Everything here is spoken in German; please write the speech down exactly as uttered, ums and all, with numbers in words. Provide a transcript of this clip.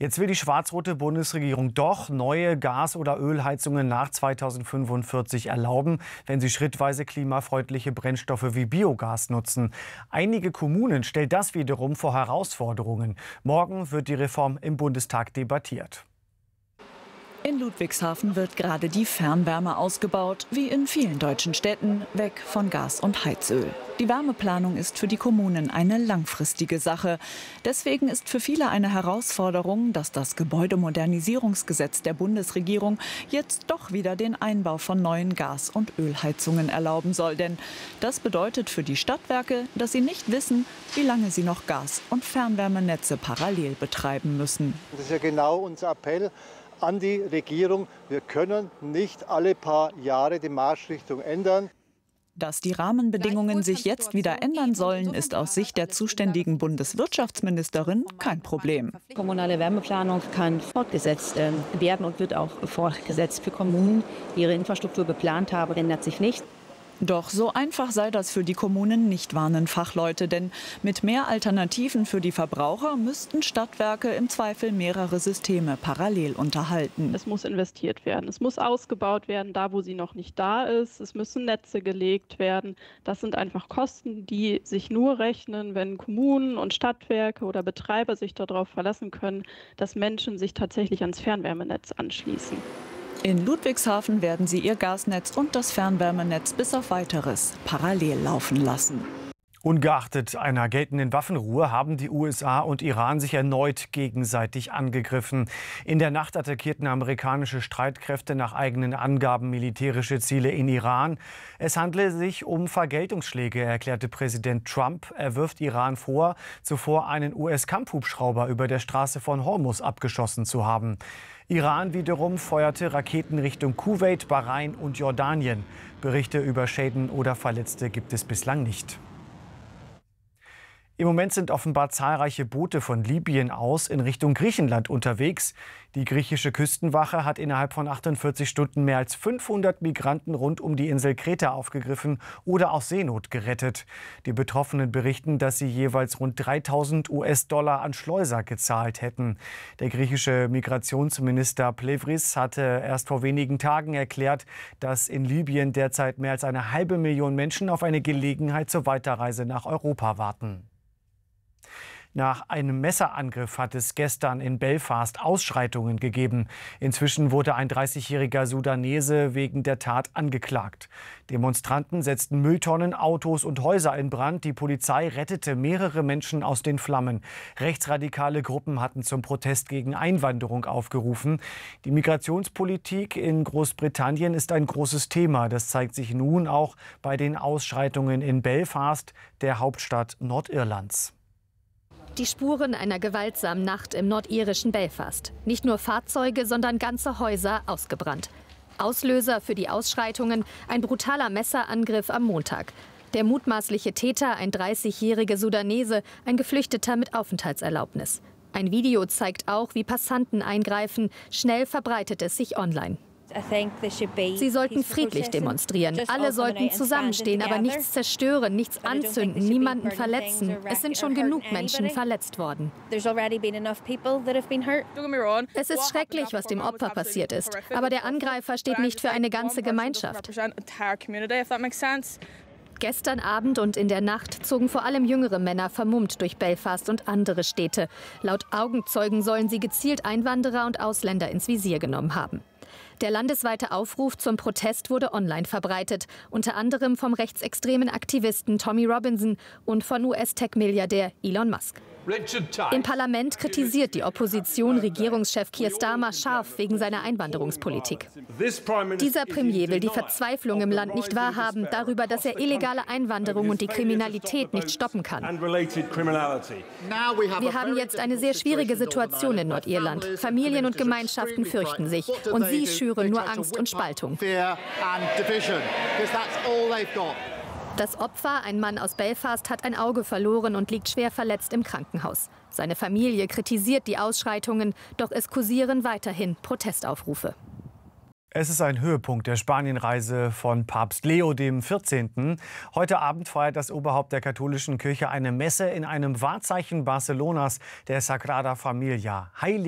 Jetzt will die schwarz-rote Bundesregierung doch neue Gas- oder Ölheizungen nach zweitausendfünfundvierzig erlauben, wenn sie schrittweise klimafreundliche Brennstoffe wie Biogas nutzen. Einige Kommunen stellen das wiederum vor Herausforderungen. Morgen wird die Reform im Bundestag debattiert. In Ludwigshafen wird gerade die Fernwärme ausgebaut, wie in vielen deutschen Städten, weg von Gas und Heizöl. Die Wärmeplanung ist für die Kommunen eine langfristige Sache. Deswegen ist für viele eine Herausforderung, dass das Gebäudemodernisierungsgesetz der Bundesregierung jetzt doch wieder den Einbau von neuen Gas- und Ölheizungen erlauben soll. Denn das bedeutet für die Stadtwerke, dass sie nicht wissen, wie lange sie noch Gas- und Fernwärmenetze parallel betreiben müssen. Das ist ja genau unser Appell an die Regierung. Wir können nicht alle paar Jahre die Marschrichtung ändern. Dass die Rahmenbedingungen sich jetzt wieder ändern sollen, ist aus Sicht der zuständigen Bundeswirtschaftsministerin kein Problem. Die kommunale Wärmeplanung kann fortgesetzt werden und wird auch fortgesetzt für Kommunen, die ihre Infrastruktur geplant haben, ändert sich nicht. Doch so einfach sei das für die Kommunen nicht, warnen Fachleute. Denn mit mehr Alternativen für die Verbraucher müssten Stadtwerke im Zweifel mehrere Systeme parallel unterhalten. Es muss investiert werden, es muss ausgebaut werden, da wo sie noch nicht da ist. Es müssen Netze gelegt werden. Das sind einfach Kosten, die sich nur rechnen, wenn Kommunen und Stadtwerke oder Betreiber sich darauf verlassen können, dass Menschen sich tatsächlich ans Fernwärmenetz anschließen. In Ludwigshafen werden sie ihr Gasnetz und das Fernwärmenetz bis auf Weiteres parallel laufen lassen. Ungeachtet einer geltenden Waffenruhe haben die U S A und Iran sich erneut gegenseitig angegriffen. In der Nacht attackierten amerikanische Streitkräfte nach eigenen Angaben militärische Ziele in Iran. Es handle sich um Vergeltungsschläge, erklärte Präsident Trump. Er wirft Iran vor, zuvor einen U S-Kampfhubschrauber über der Straße von Hormuz abgeschossen zu haben. Iran wiederum feuerte Raketen Richtung Kuwait, Bahrain und Jordanien. Berichte über Schäden oder Verletzte gibt es bislang nicht. Im Moment sind offenbar zahlreiche Boote von Libyen aus in Richtung Griechenland unterwegs. Die griechische Küstenwache hat innerhalb von achtundvierzig Stunden mehr als fünfhundert Migranten rund um die Insel Kreta aufgegriffen oder aus Seenot gerettet. Die Betroffenen berichten, dass sie jeweils rund dreitausend US-Dollar an Schleuser gezahlt hätten. Der griechische Migrationsminister Plevris hatte erst vor wenigen Tagen erklärt, dass in Libyen derzeit mehr als eine halbe Million Menschen auf eine Gelegenheit zur Weiterreise nach Europa warten. Nach einem Messerangriff hat es gestern in Belfast Ausschreitungen gegeben. Inzwischen wurde ein dreißigjähriger Sudanese wegen der Tat angeklagt. Demonstranten setzten Mülltonnen, Autos und Häuser in Brand. Die Polizei rettete mehrere Menschen aus den Flammen. Rechtsradikale Gruppen hatten zum Protest gegen Einwanderung aufgerufen. Die Migrationspolitik in Großbritannien ist ein großes Thema. Das zeigt sich nun auch bei den Ausschreitungen in Belfast, der Hauptstadt Nordirlands. Die Spuren einer gewaltsamen Nacht im nordirischen Belfast. Nicht nur Fahrzeuge, sondern ganze Häuser ausgebrannt. Auslöser für die Ausschreitungen ein brutaler Messerangriff am Montag. Der mutmaßliche Täter, ein dreißigjähriger Sudanese, ein Geflüchteter mit Aufenthaltserlaubnis. Ein Video zeigt auch, wie Passanten eingreifen. Schnell verbreitet es sich online. Sie sollten friedlich demonstrieren. Alle sollten zusammenstehen, aber nichts zerstören, nichts anzünden, niemanden verletzen. Es sind schon genug Menschen verletzt worden. Es ist schrecklich, was dem Opfer passiert ist. Aber der Angreifer steht nicht für eine ganze Gemeinschaft. Gestern Abend und in der Nacht zogen vor allem jüngere Männer vermummt durch Belfast und andere Städte. Laut Augenzeugen sollen sie gezielt Einwanderer und Ausländer ins Visier genommen haben. Der landesweite Aufruf zum Protest wurde online verbreitet, unter anderem vom rechtsextremen Aktivisten Tommy Robinson und von U S-Tech-Milliardär Elon Musk. Im Parlament kritisiert die Opposition Regierungschef Keir Starmer scharf wegen seiner Einwanderungspolitik. Dieser Premier will die Verzweiflung im Land nicht wahrhaben, darüber, dass er illegale Einwanderung und die Kriminalität nicht stoppen kann. Wir haben jetzt eine sehr schwierige Situation in Nordirland. Familien und Gemeinschaften fürchten sich und sie schüren nur Angst und Spaltung. Das Opfer, ein Mann aus Belfast, hat ein Auge verloren und liegt schwer verletzt im Krankenhaus. Seine Familie kritisiert die Ausschreitungen, doch es kursieren weiterhin Protestaufrufe. Es ist ein Höhepunkt der Spanienreise von Papst Leo der vierzehnte. Heute Abend feiert das Oberhaupt der katholischen Kirche eine Messe in einem Wahrzeichen Barcelonas, der Sagrada Familia. Heilig